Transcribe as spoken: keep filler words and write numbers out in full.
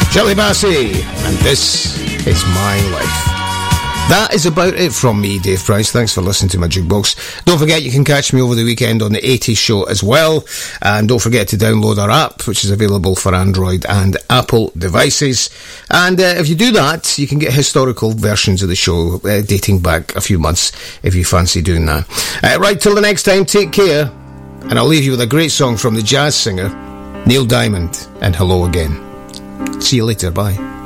Shirley Bassey, and this is my life. That is about it from me, Dave Price. Thanks for listening to my jukebox. Don't forget you can catch me over the weekend on the eighties show as well. And don't forget to download our app, which is available for Android and Apple devices. And uh, if you do that, you can get historical versions of the show uh, dating back a few months if you fancy doing that. Uh, right, till the next time, take care. And I'll leave you with a great song from the jazz singer Neil Diamond and Hello Again. See you later, bye.